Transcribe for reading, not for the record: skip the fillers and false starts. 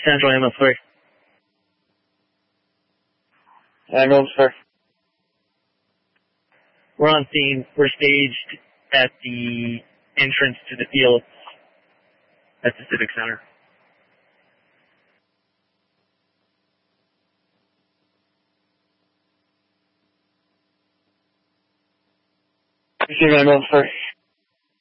Central Ambulance 3. Ambulance 3. We're on scene. We're staged at the entrance to the field at the Civic Center. Receive Ambulance 3.